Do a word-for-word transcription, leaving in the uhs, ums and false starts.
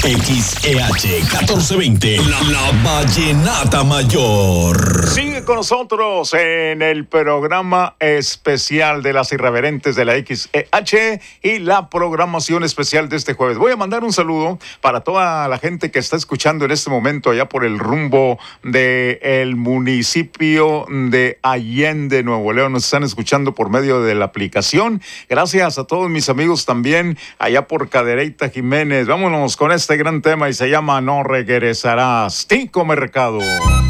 X E H catorce veinte, la, la Vallenata Mayor. Sigue con nosotros en el programa especial de las irreverentes de la X E H y la programación especial de este jueves. Voy a mandar un saludo para toda la gente que está escuchando en este momento allá por el rumbo del municipio de Allende, Nuevo León. Nos están escuchando por medio de la aplicación. Gracias a todos mis amigos también allá por Cadereyta Jiménez. Vámonos con este gran tema y se llama No Regresarás. Tico Mercado.